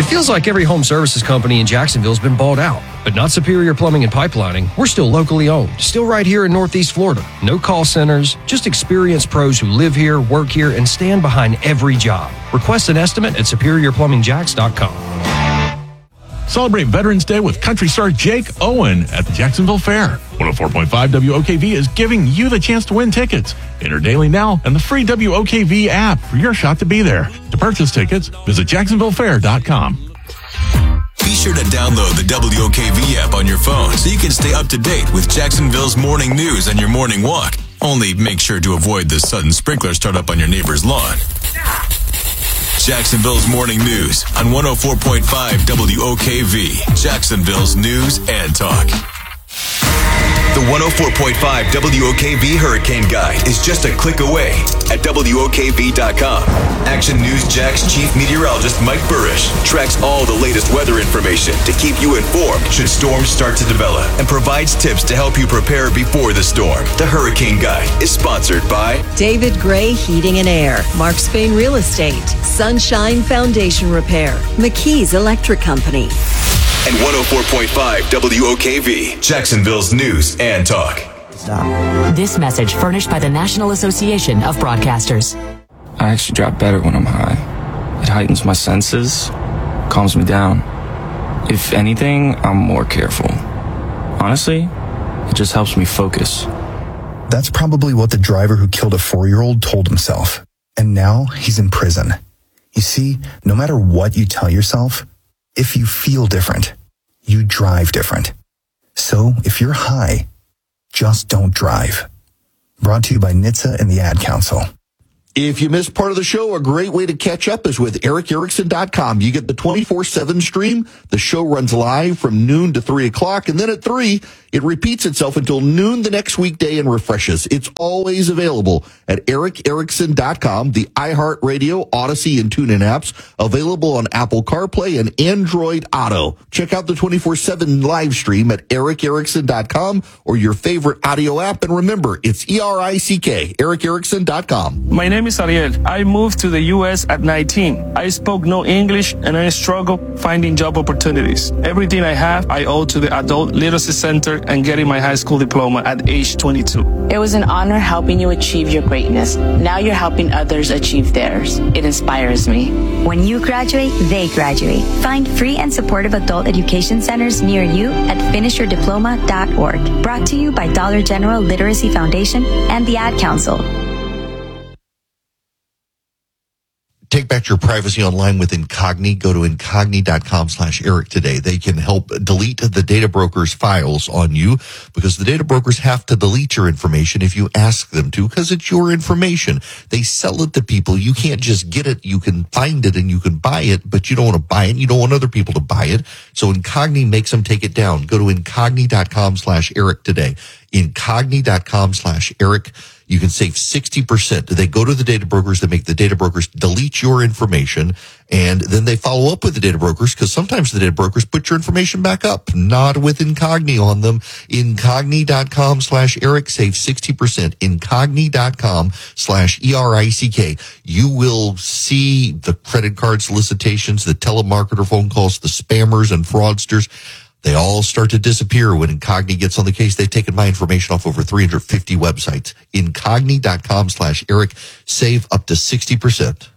feels like every home services company in Jacksonville's been bought out, but not Superior Plumbing and Pipelining. We're still locally owned, still right here in Northeast Florida. No call centers, just experienced pros who live here, work here, and stand behind every job. Request an estimate at superiorplumbingjacks.com. Celebrate Veterans Day with country star Jake Owen at the Jacksonville Fair. 104.5 WOKV is giving you the chance to win tickets. Enter daily now and the free WOKV app for your shot to be there. To purchase tickets, visit jacksonvillefair.com. Be sure to download the WOKV app on your phone so you can stay up to date with Jacksonville's morning news on your morning walk. Only make sure to avoid the sudden sprinkler startup on your neighbor's lawn. Jacksonville's morning news on 104.5 WOKV, Jacksonville's news and talk. The 104.5 WOKV Hurricane Guide is just a click away at WOKV.com. Action News Jack's chief meteorologist Mike Burrish tracks all the latest weather information to keep you informed should storms start to develop and provides tips to help you prepare before the storm. The Hurricane Guide is sponsored by David Gray Heating and Air, Mark Spain Real Estate, Sunshine Foundation Repair, McKee's Electric Company. And 104.5 WOKV, Jacksonville's news and talk. This message furnished by the National Association of Broadcasters. I actually drive better when I'm high. It heightens my senses, calms me down. If anything, I'm more careful. Honestly, it just helps me focus. That's probably what the driver who killed a 4-year-old told himself. And now he's in prison. You see, no matter what you tell yourself, if you feel different, you drive different. So if you're high, just don't drive. Brought to you by NHTSA and the Ad Council. If you missed part of the show, a great way to catch up is with EricErickson.com. You get the 24/7 stream. The show runs live from noon to 3 o'clock, and then at 3, it repeats itself until noon the next weekday and refreshes. It's always available at EricErickson.com, the iHeartRadio, Odyssey, and TuneIn apps, available on Apple CarPlay and Android Auto. Check out the 24/7 live stream at EricErickson.com or your favorite audio app, and remember, it's ERICK, EricErickson.com. My name is Ariel. I moved to the U.S. at 19. I spoke no English and I struggled finding job opportunities. Everything I have, I owe to the Adult Literacy Center and getting my high school diploma at age 22. It was an honor helping you achieve your greatness. Now you're helping others achieve theirs. It inspires me. When you graduate, they graduate. Find free and supportive adult education centers near you at finishyourdiploma.org. Brought to you by Dollar General Literacy Foundation and the Ad Council. Take back your privacy online with Incogni. Go to incogni.com/Eric today. They can help delete the data broker's files on you because the data brokers have to delete your information if you ask them to because it's your information. They sell it to people. You can't just get it. You can find it and you can buy it, but you don't want to buy it. You don't want other people to buy it. So Incogni makes them take it down. Go to incogni.com/Eric today. Incogni.com/Eric. You can save 60%. They go to the data brokers, they make the data brokers delete your information, and then they follow up with the data brokers because sometimes the data brokers put your information back up, not with Incogni on them. Incogni.com/Eric, save 60%. Incogni.com/ERICK. You will see the credit card solicitations, the telemarketer phone calls, the spammers and fraudsters. They all start to disappear when Incogni gets on the case. They've taken my information off over 350 websites. Incogni.com/Eric. Save up to 60%.